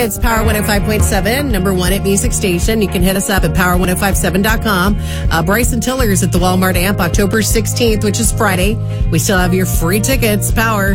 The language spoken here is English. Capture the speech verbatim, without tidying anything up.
It's Power one oh five point seven, number one at Music Station. You can hit us up at power ten fifty-seven dot com. Uh, Bryson Tiller's at the Walmart Amp October sixteenth, which is Friday. We still have your free tickets. Power.